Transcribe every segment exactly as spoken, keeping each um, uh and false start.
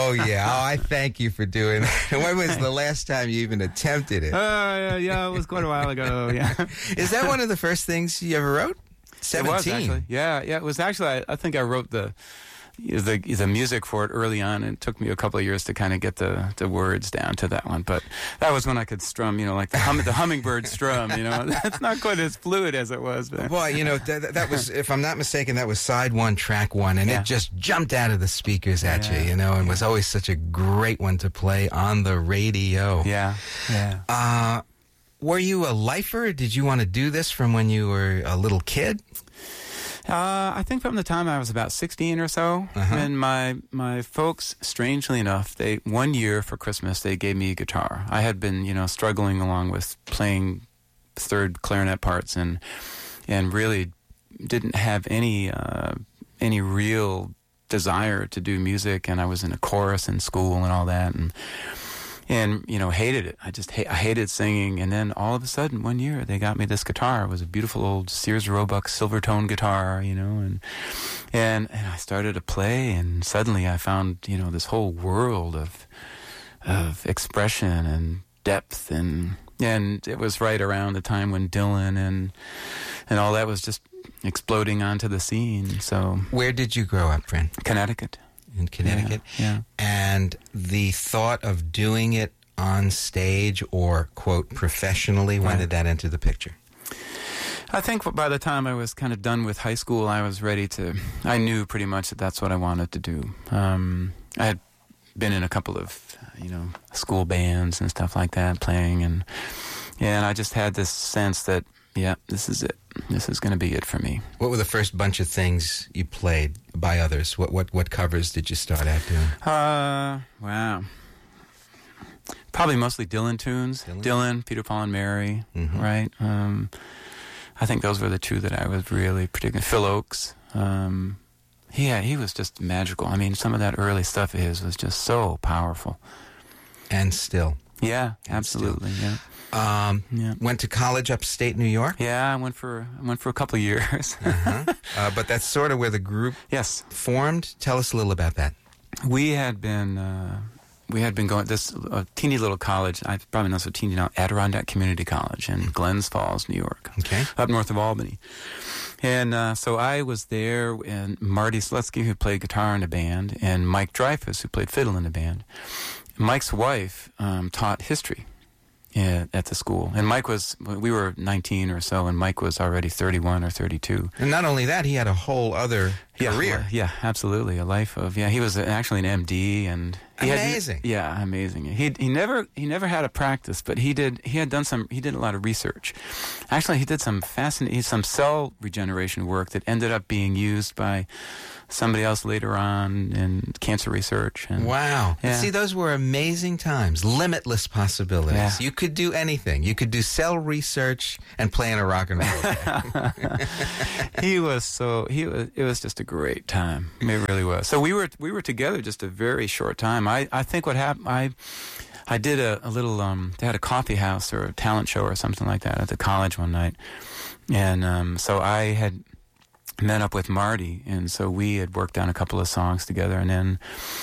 Oh, yeah. Oh, I thank you for doing that. When was the last time you even attempted it? Uh, yeah, yeah, it was quite a while ago, yeah. Is that one of the first things you ever wrote? seventeen. It was, actually. Yeah, yeah, it was actually, I, I think I wrote the, the the music for it early on, and it took me a couple of years to kind of get the, the words down to that one. But that was when I could strum, you know, like the hum, the hummingbird strum, you know. That's not quite as fluid as it was. But. Well, you know, th- that was, if I'm not mistaken, that was side one, track one, and yeah. it just jumped out of the speakers at yeah. you, you know, and yeah. was always such a great one to play on the radio. Yeah, yeah. Uh, were you a lifer? Or did you want to do this from when you were a little kid? Uh, I think from the time I was about sixteen or so, uh-huh. and my my folks, strangely enough, they one year for Christmas they gave me a guitar. I had been, you know, struggling along with playing third clarinet parts, and and really didn't have any uh, any real desire to do music. And I was in a chorus in school and all that, and. And, you know, hated it. I just ha- I hated singing. And then all of a sudden, one year, they got me this guitar. It was a beautiful old Sears Roebuck Silvertone guitar, you know, and, and and I started to play, and suddenly I found, you know, this whole world of of expression and depth, and and it was right around the time when Dylan and and all that was just exploding onto the scene. So, where did you grow up, Fran? Connecticut. In Connecticut? Yeah, yeah. And the thought of doing it on stage or, quote, professionally, when right. did that enter the picture? I think by the time I was kind of done with high school, I was ready to, I knew pretty much that that's what I wanted to do. Um, I had been in a couple of, you know, school bands and stuff like that, playing, and, and I just had this sense that, yeah, this is it. This is going to be it for me. What were the first bunch of things you played by others? What what what covers did you start out doing? Uh, wow. Probably mostly Dylan tunes. Dylan, Dylan Peter, Paul, and Mary, mm-hmm. right? Um, I think those were the two that I was really particularly. Phil Oakes. Um, yeah, he was just magical. I mean, some of that early stuff of his was just so powerful. And still. Yeah, and absolutely, still. yeah. Um, yeah. Went to college upstate New York? Yeah, I went for I went for a couple of years. uh-huh. uh, but that's sort of where the group yes. formed. Tell us a little about that. We had been uh, we had been going this uh, teeny little college. I probably know so teeny now. Adirondack Community College in Glens Falls, New York, okay, up north of Albany. And uh, so I was there, and Marty Slutsky, who played guitar in the band, and Mike Dreyfuss, who played fiddle in the band. Mike's wife um, taught history. Yeah, at the school. And Mike was, we were nineteen or so, and Mike was already thirty-one or thirty-two. And not only that, he had a whole other yeah, career. Well, yeah, absolutely. A life of, yeah, he was actually an M D, and he amazing. Had, yeah, amazing. He he never he never had a practice, but he did he had done some he did a lot of research. Actually, he did some fascinating some cell regeneration work that ended up being used by somebody else later on in cancer research. And, wow. Yeah. See, those were amazing times. Limitless possibilities. Yeah. You could do anything. You could do cell research and play in a rock and roll band. He was so, he was, it was just a great time. It really was. So we were, we were together just a very short time. I, I think what happened, I, I did a, a little, um, they had a coffee house or a talent show or something like that at the college one night. And, um, so I had met up with Marty, and so we had worked on a couple of songs together, and then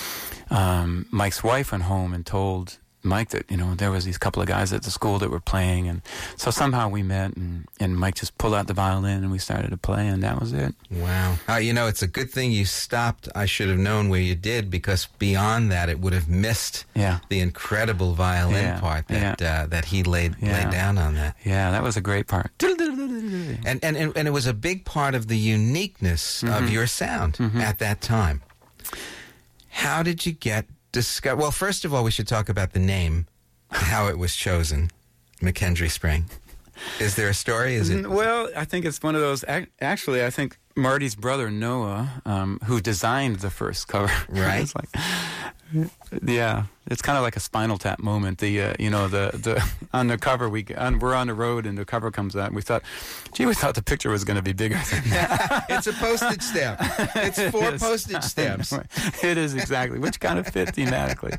um, Mike's wife went home and told Mike that, you know, there was these couple of guys at the school that were playing, and so somehow we met, and, and Mike just pulled out the violin, and we started to play, and that was it. Wow. Uh, you know, it's a good thing you stopped. I should have known where you did, because beyond that, it would have missed yeah. the incredible violin yeah. part that yeah. uh, that he laid yeah. laid down on that. Yeah, that was a great part. And and, and, and it was a big part of the uniqueness mm-hmm. of your sound mm-hmm. at that time. How did you get discovered? Well, first of all, we should talk about the name, how it was chosen, McKendree Spring. Is there a story? Is it? Well, I think it's one of those. Actually, I think Marty's brother Noah, um, who designed the first cover, right? It's like, yeah, it's kind of like a Spinal Tap moment. The uh, you know the the on the cover we on, we're on the road and the cover comes out and we thought, gee, we thought the picture was going to be bigger than that. It's a postage stamp. It's four it postage stamps. It is exactly, which kind of fit thematically.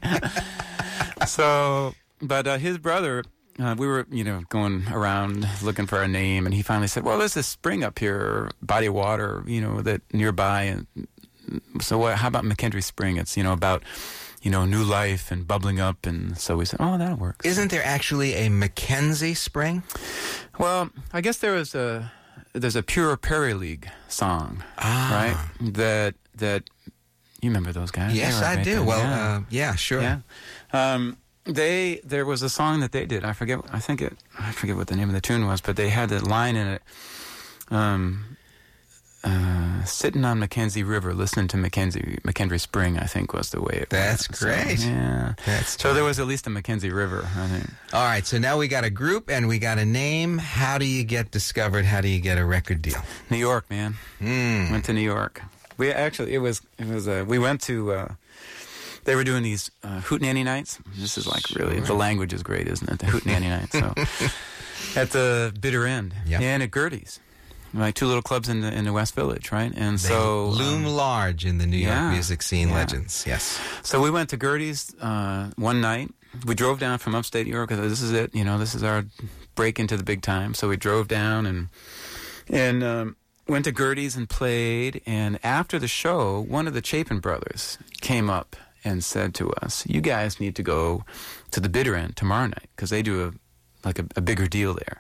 So, but uh, his brother. Uh, we were, you know, going around looking for a name, and he finally said, well, there's this spring up here, body of water, you know, that nearby. And so what, how about McKendree Spring? It's, you know, about you know, new life and bubbling up. And so we said, oh, that'll work. Isn't there actually a Mackenzie Spring? Well, I guess there was a there's a Pure Prairie League song, Ah. right? That that you remember those guys? Yes, They were I right do. there. Well, yeah. uh, yeah, sure. yeah. Um, they there was a song that they did. I forget. I think it. I forget what the name of the tune was, but they had that line in it. Um, uh, sitting on Mackenzie River, listening to Mackenzie McKendree Spring, I think was the way it That's was. great. So, yeah. That's so there was at least a Mackenzie River, I think. All right, so now we got a group and we got a name. How do you get discovered? How do you get a record deal? New York, man. Mm. Went to New York. We actually, it was, it was. Uh, we went to. Uh, they were doing these uh, hootenanny nights. This is like really, the language is great, isn't it? The hootenanny nights. So at the bitter end, Yep. and at Gertie's, like two little clubs in the in the West Village, right? And They so loom um, large in the New York yeah, music scene yeah. legends. Yes. So we went to Gertie's uh, one night. We drove down from upstate New York because this is it. You know, this is our break into the big time. So we drove down and and um, went to Gertie's and played. And after the show, one of the Chapin brothers came up and said to us, "You guys need to go to the bitter end tomorrow night because they do a like a, a bigger deal there."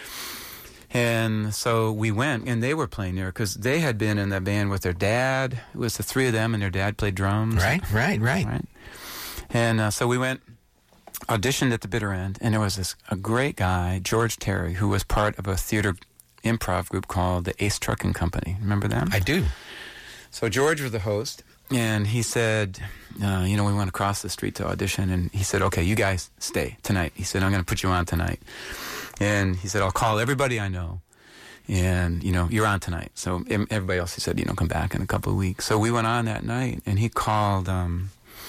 And so we went, and they were playing there because they had been in that band with their dad. It was the three of them, and their dad played drums. Right, right, right. Right. And uh, so we went, auditioned at the bitter end, and there was this a great guy, George Terry, who was part of a theater improv group called the Ace Trucking Company. Remember them? I do. So George was the host, and he said, uh, you know, we went across the street to audition, and he said, okay, you guys stay tonight. He said, I'm going to put you on tonight. And he said, I'll call everybody I know, and, you know, you're on tonight. So em- everybody else, he said, you know, come back in a couple of weeks. So we went on that night, and he called, um,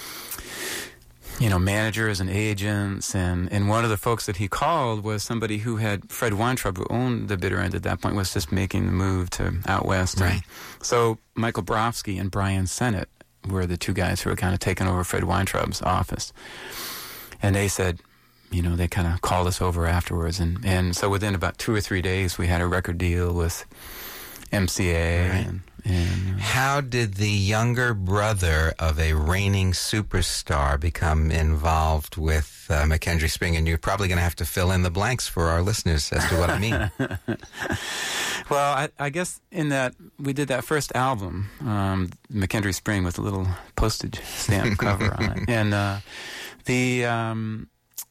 you know, managers and agents, and, and one of the folks that he called was somebody who had, Fred Weintraub, who owned the bitter end at that point, was just making the move to out west. Right. And so Michael Brofsky and Brian Sennett were the two guys who were kind of taking over Fred Weintraub's office. And they said, you know, they kind of called us over afterwards. And, and so within about two or three days, we had a record deal with M C A. Right. And, and uh, How did the younger brother of a reigning superstar become involved with uh, McKendree Spring? And you're probably going to have to fill in the blanks for our listeners as to what I mean. well, I, I guess in that we did that first album, um, McKendree Spring, with a little postage stamp cover on it. And uh, the... Um,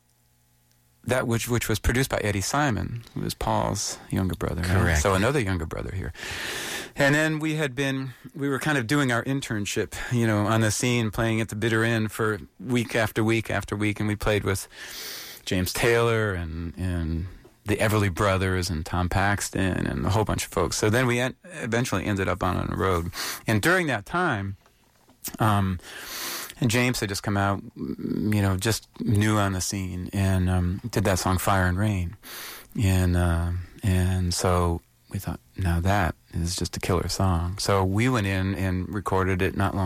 That which which was produced by Eddie Simon, who was Paul's younger brother. Right? Correct. So another younger brother here. And then we had been, we were kind of doing our internship, you know, on the scene, playing at the bitter end for week after week after week. And we played with James Taylor and, and the Everly Brothers and Tom Paxton and a whole bunch of folks. So then we en- eventually ended up on the road. And during that time, um, and James had just come out, you know, just new on the scene, and um, did that song "Fire and Rain," and uh, and so we thought, now that is just a killer song. So we went in and recorded it not long